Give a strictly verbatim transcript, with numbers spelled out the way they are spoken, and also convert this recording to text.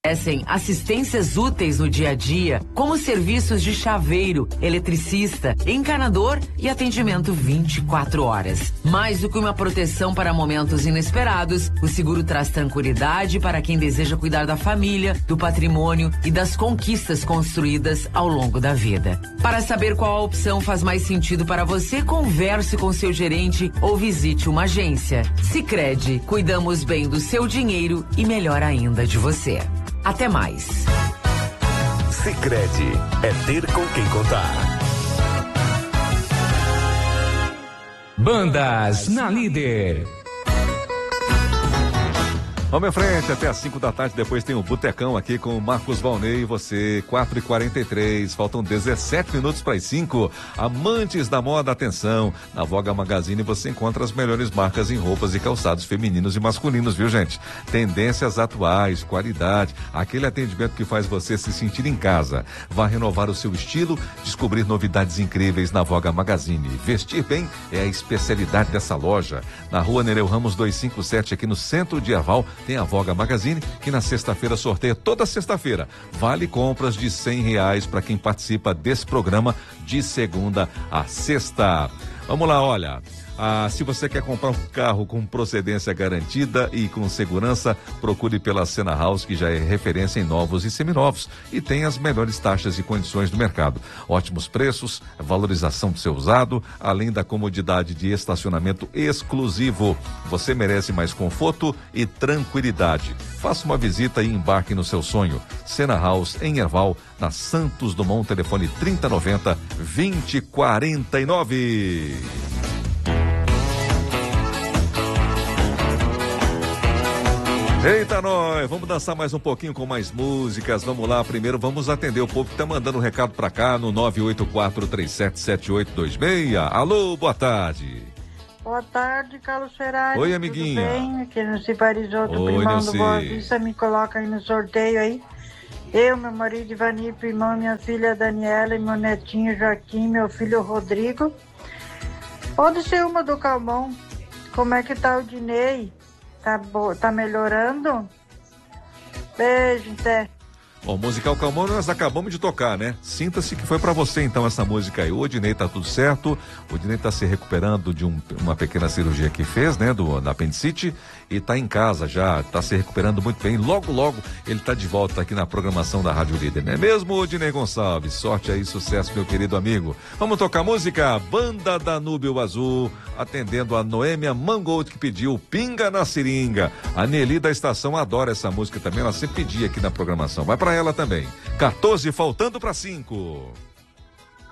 Oferecem assistências úteis no dia a dia, como serviços de chaveiro, eletricista, encanador e atendimento vinte e quatro horas. Mais do que uma proteção para momentos inesperados, o seguro traz tranquilidade para quem deseja cuidar da família, do patrimônio e das conquistas construídas ao longo da vida. Para saber qual a opção faz mais sentido para você, converse com seu gerente ou visite uma agência. Sicredi, cuidamos bem do seu dinheiro e melhor ainda de você. Até mais. Sicredi é ter com quem contar. Bandas na Líder. Vamos em frente, até às cinco da tarde, depois tem o Botecão aqui com o Marcos Valnei e você, quatro e quarenta e três, faltam dezessete minutos para as cinco. Amantes da moda, atenção, na Voga Magazine você encontra as melhores marcas em roupas e calçados femininos e masculinos, viu gente? Tendências atuais, qualidade, aquele atendimento que faz você se sentir em casa. Vá renovar o seu estilo, descobrir novidades incríveis na Voga Magazine. Vestir bem é a especialidade dessa loja. Na rua Nereu Ramos duzentos e cinquenta e sete, aqui no centro de Erval, tem a Voga Magazine, que na sexta-feira sorteia toda sexta-feira. Vale compras de cem reais para quem participa desse programa de segunda a sexta. Vamos lá, olha. Ah, se você quer comprar um carro com procedência garantida e com segurança, procure pela Sena House, que já é referência em novos e seminovos e tem as melhores taxas e condições do mercado. Ótimos preços, valorização do seu usado, além da comodidade de estacionamento exclusivo. Você merece mais conforto e tranquilidade. Faça uma visita e embarque no seu sonho. Sena House, em Erval, na Santos Dumont, telefone trinta noventa, vinte quarenta e nove. Eita, nós, vamos dançar mais um pouquinho com mais músicas, vamos lá, primeiro vamos atender o povo que tá mandando um recado pra cá no nove oito quatro, três sete sete oito dois seis. Alô, boa tarde. Boa tarde, Carlos Ferrari. Oi, amiguinha. Tudo bem? Aqui no Ciparisoto, Oi, primão Nilce. do Boa Vista, me coloca aí no sorteio aí. Eu, meu marido Ivani, primão, minha filha Daniela e meu netinho Joaquim, meu filho Rodrigo. Pode ser uma do Calmon. Como é que tá o Dinei? Tá, bo... tá melhorando? Beijo, até. Bom, musical Calmon nós acabamos de tocar, né? Sinta-se que foi pra você então essa música aí. O Odinei tá tudo certo, o Odinei tá se recuperando de um, uma pequena cirurgia que fez, né? Do, da apendicite, e tá em casa já, tá se recuperando muito bem. Logo, logo ele tá de volta aqui na programação da Rádio Líder, não é mesmo, Odinei Gonçalves? Sorte aí, sucesso, meu querido amigo. Vamos tocar música? Banda Danúbio Azul, atendendo a Noêmia Mangold, que pediu Pinga na Seringa. A Nelly da estação adora essa música também, ela sempre pedia aqui na programação. Vai pra ela também. quatorze faltando para cinco.